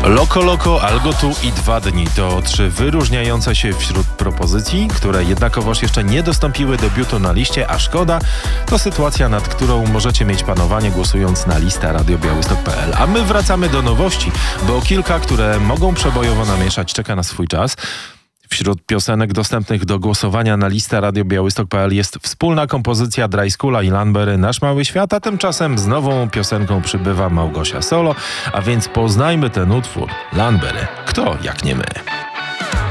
Loko Loko, Algo Tu i 2 dni to 3 wyróżniające się wśród propozycji, które jednakowoż jeszcze nie dostąpiły debiutu na liście, a szkoda, to sytuacja, nad którą możecie mieć panowanie głosując na listę radiobiałystok.pl. A my wracamy do nowości, bo kilka, które mogą przebojowo namieszać, czeka na swój czas. Wśród piosenek dostępnych do głosowania na listę radiobiałystok.pl jest wspólna kompozycja Dry Skula i Lanbery Nasz Mały Świat, a tymczasem z nową piosenką przybywa Małgosia Solo, a więc poznajmy ten utwór. Lanbery, kto jak nie my.